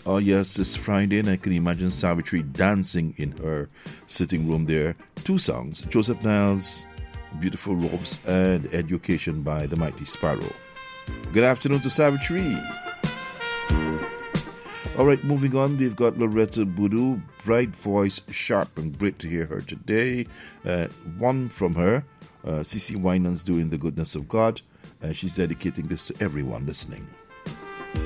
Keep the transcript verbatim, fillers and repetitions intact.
Oh, yes, it's Friday, and I can imagine Savitri dancing in her sitting room there. Two songs, Joseph Niles' Beautiful Robes and Education by the Mighty Sparrow. Good afternoon to Savitri. All right, moving on, we've got Loretta Boudou, bright voice, sharp and great to hear her today. Uh, one from her, uh, C C Winans doing The Goodness of God, and she's dedicating this to everyone listening.